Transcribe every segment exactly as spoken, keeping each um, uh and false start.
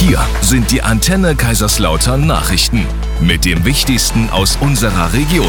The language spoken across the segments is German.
Hier sind die Antenne Kaiserslautern Nachrichten mit dem Wichtigsten aus unserer Region.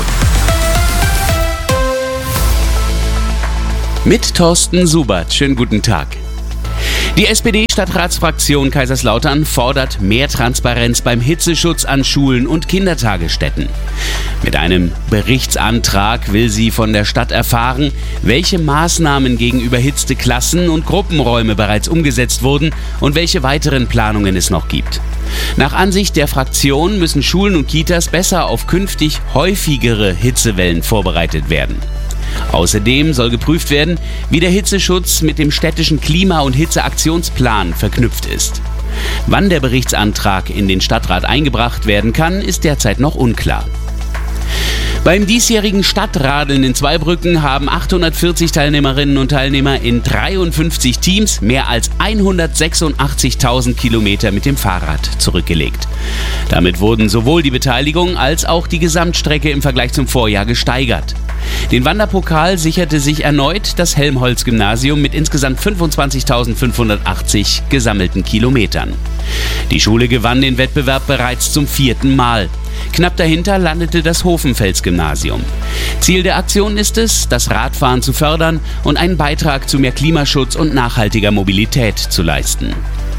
Mit Thorsten Subert. Schönen guten Tag. Die S P D-Stadtratsfraktion Kaiserslautern fordert mehr Transparenz beim Hitzeschutz an Schulen und Kindertagesstätten. Mit einem Berichtsantrag will sie von der Stadt erfahren, welche Maßnahmen gegen überhitzte Klassen- und Gruppenräume bereits umgesetzt wurden und welche weiteren Planungen es noch gibt. Nach Ansicht der Fraktion müssen Schulen und Kitas besser auf künftig häufigere Hitzewellen vorbereitet werden. Außerdem soll geprüft werden, wie der Hitzeschutz mit dem städtischen Klima- und Hitzeaktionsplan verknüpft ist. Wann der Berichtsantrag in den Stadtrat eingebracht werden kann, ist derzeit noch unklar. Beim diesjährigen Stadtradeln in Zweibrücken haben achthundertvierzig Teilnehmerinnen und Teilnehmer in dreiundfünfzig Teams mehr als hundertsechsundachtzigtausend Kilometer mit dem Fahrrad zurückgelegt. Damit wurden sowohl die Beteiligung als auch die Gesamtstrecke im Vergleich zum Vorjahr gesteigert. Den Wanderpokal sicherte sich erneut das Helmholtz-Gymnasium mit insgesamt fünfundzwanzigtausendfünfhundertachtzig gesammelten Kilometern. Die Schule gewann den Wettbewerb bereits zum vierten Mal. Knapp dahinter landete das Hofenfels-Gymnasium. Ziel der Aktion ist es, das Radfahren zu fördern und einen Beitrag zu mehr Klimaschutz und nachhaltiger Mobilität zu leisten.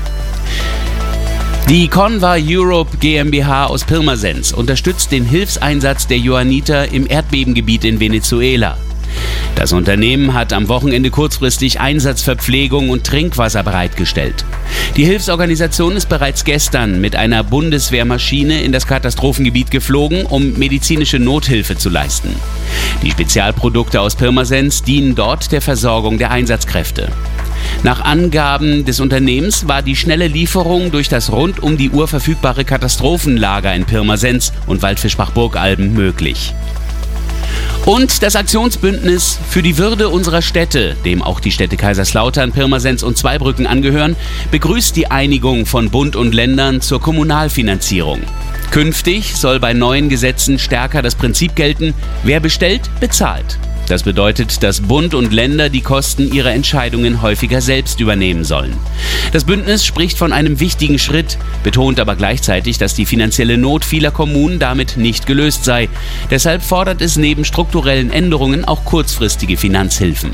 Die Conva Europe GmbH aus Pirmasens unterstützt den Hilfseinsatz der Johanniter im Erdbebengebiet in Venezuela. Das Unternehmen hat am Wochenende kurzfristig Einsatzverpflegung und Trinkwasser bereitgestellt. Die Hilfsorganisation ist bereits gestern mit einer Bundeswehrmaschine in das Katastrophengebiet geflogen, um medizinische Nothilfe zu leisten. Die Spezialprodukte aus Pirmasens dienen dort der Versorgung der Einsatzkräfte. Nach Angaben des Unternehmens war die schnelle Lieferung durch das rund um die Uhr verfügbare Katastrophenlager in Pirmasens und Waldfischbach-Burgalben möglich. Und das Aktionsbündnis für die Würde unserer Städte, dem auch die Städte Kaiserslautern, Pirmasens und Zweibrücken angehören, begrüßt die Einigung von Bund und Ländern zur Kommunalfinanzierung. Künftig soll bei neuen Gesetzen stärker das Prinzip gelten, wer bestellt, bezahlt. Das bedeutet, dass Bund und Länder die Kosten ihrer Entscheidungen häufiger selbst übernehmen sollen. Das Bündnis spricht von einem wichtigen Schritt, betont aber gleichzeitig, dass die finanzielle Not vieler Kommunen damit nicht gelöst sei. Deshalb fordert es neben strukturellen Änderungen auch kurzfristige Finanzhilfen.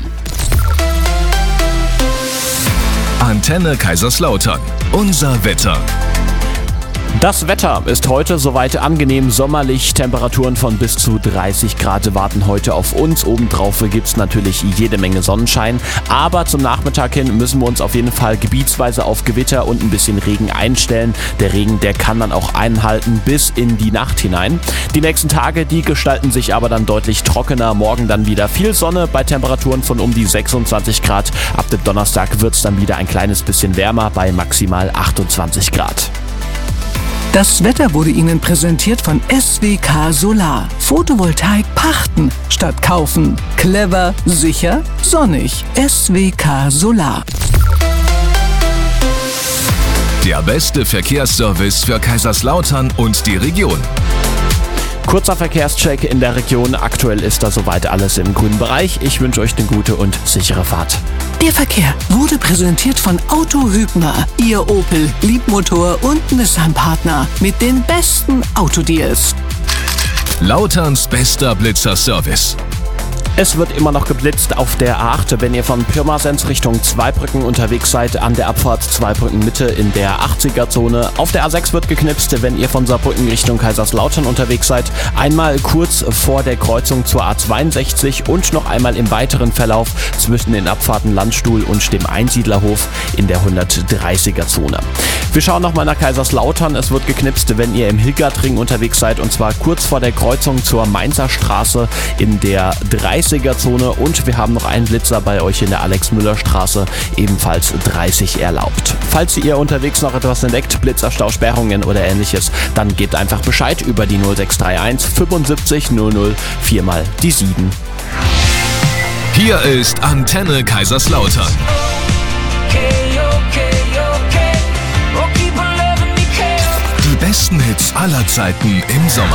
Antenne Kaiserslautern. Unser Wetter. Das Wetter ist heute soweit angenehm sommerlich. Temperaturen von bis zu dreißig Grad warten heute auf uns. Obendrauf gibt es natürlich jede Menge Sonnenschein. Aber zum Nachmittag hin müssen wir uns auf jeden Fall gebietsweise auf Gewitter und ein bisschen Regen einstellen. Der Regen, der kann dann auch einhalten bis in die Nacht hinein. Die nächsten Tage, die gestalten sich aber dann deutlich trockener. Morgen dann wieder viel Sonne bei Temperaturen von um die sechsundzwanzig Grad. Ab dem Donnerstag wird es dann wieder ein kleines bisschen wärmer bei maximal achtundzwanzig Grad. Das Wetter wurde Ihnen präsentiert von S W K Solar. Photovoltaik pachten statt kaufen. Clever, sicher, sonnig. S W K Solar. Der beste Verkehrsservice für Kaiserslautern und die Region. Kurzer Verkehrscheck in der Region. Aktuell ist da soweit alles im grünen Bereich. Ich wünsche euch eine gute und sichere Fahrt. Der Verkehr wurde präsentiert von Auto Hübner, Ihr Opel, Liebmotor und Nissan-Partner mit den besten Autodeals. Lauterns bester Blitzerservice. Es wird immer noch geblitzt auf der A acht, wenn ihr von Pirmasens Richtung Zweibrücken unterwegs seid, an der Abfahrt Zweibrücken Mitte in der achtziger-Zone. Auf der A sechs wird geknipst, wenn ihr von Saarbrücken Richtung Kaiserslautern unterwegs seid. Einmal kurz vor der Kreuzung zur A zweiundsechzig und noch einmal im weiteren Verlauf zwischen den Abfahrten Landstuhl und dem Einsiedlerhof in der hundertdreißiger-Zone. Wir schauen nochmal nach Kaiserslautern. Es wird geknipst, wenn ihr im Hilgertring unterwegs seid, und zwar kurz vor der Kreuzung zur Mainzer Straße in der dreißiger-Zone, und wir haben noch einen Blitzer bei euch in der Alex-Müller-Straße, ebenfalls dreißig erlaubt. Falls ihr unterwegs noch etwas entdeckt, Blitzer, Stausperrungen oder ähnliches, dann gebt einfach Bescheid über die null sechs drei eins fünfundsiebzig null null vier mal die sieben. Hier ist Antenne Kaiserslautern. Die besten Hits aller Zeiten im Sommer.